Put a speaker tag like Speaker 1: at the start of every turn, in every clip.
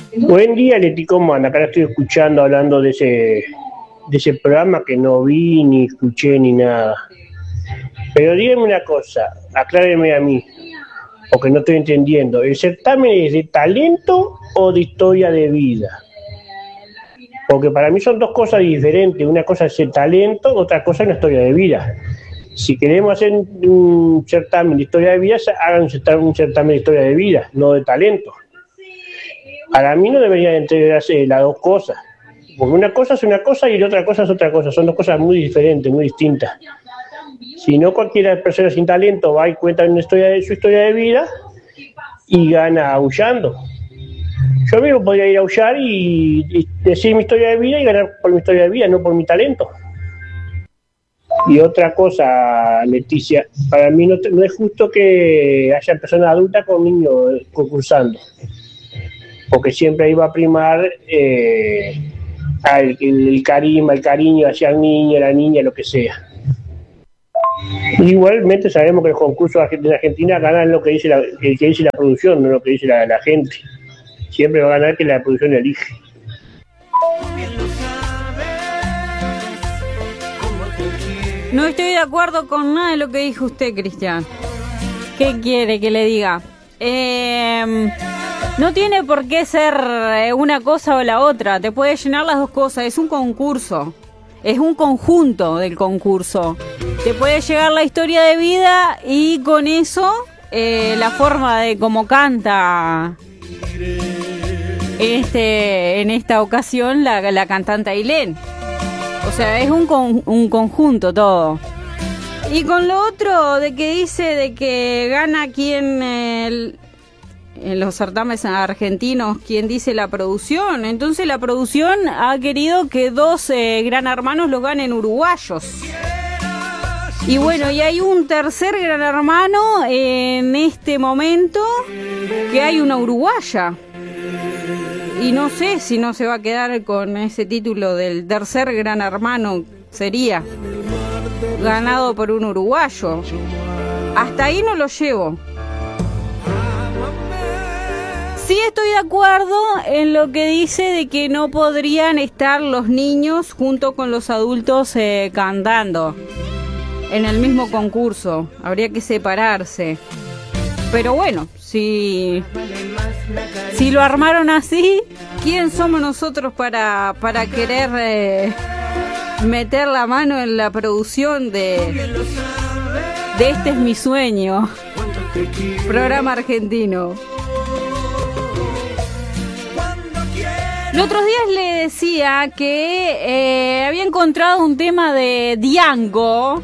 Speaker 1: Buen día, Leti, ¿cómo anda? Acá la estoy escuchando hablando de ese programa que no vi, ni escuché, ni nada. Pero dígame una cosa, acláreme a mí, porque no estoy entendiendo. ¿El certamen es de talento o de historia de vida? Porque para mí son dos cosas diferentes. Una cosa es el talento, otra cosa es una historia de vida. Si queremos hacer un certamen de historia de vida, hagan un certamen de historia de vida, no de talento. Para mí no deberían integrarse las dos cosas, porque una cosa es una cosa y la otra cosa es otra cosa, son dos cosas muy diferentes, muy distintas. Si no, cualquier persona sin talento va y cuenta su historia de vida y gana aullando. Yo mismo podría ir a aullar y decir mi historia de vida y ganar por mi historia de vida, no por mi talento. Y otra cosa, Leticia, para mí no es justo que haya personas adultas con niños concursando, porque siempre ahí va a primar el carisma, el cariño hacia el niño, la niña, lo que sea. Igualmente sabemos que los concursos de Argentina ganan lo que dice el que dice la producción, no lo que dice la gente. Siempre va a ganar que la producción elige.
Speaker 2: No estoy de acuerdo con nada de lo que dijo usted, Cristian. ¿Qué quiere que le diga? No tiene por qué ser una cosa o la otra. Te puede llenar las dos cosas. Es un concurso. Es un conjunto del concurso. Te puede llegar la historia de vida y con eso la forma de cómo canta en esta ocasión la cantante Ailén. O sea, es un conjunto todo. Y con lo otro de que dice de que gana quien en los certámenes argentinos, quien dice la producción. Entonces la producción ha querido que dos Gran Hermanos lo ganen uruguayos. Y bueno, y hay un tercer Gran Hermano en este momento, que hay una uruguaya. Y no sé si no se va a quedar con ese título del tercer Gran Hermano, sería ganado por un uruguayo. Hasta ahí no lo llevo. Sí estoy de acuerdo en lo que dice de que no podrían estar los niños junto con los adultos cantando en el mismo concurso. Habría que separarse. Pero bueno, si lo armaron así, ¿quién somos nosotros para querer meter la mano en la producción de Este es mi sueño? Programa argentino. Los otros días le decía que había encontrado un tema de Diango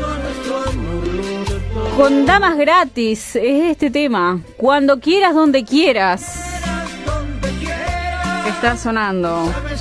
Speaker 2: con Damas Gratis. Es este tema, Cuando quieras, donde quieras, que está sonando.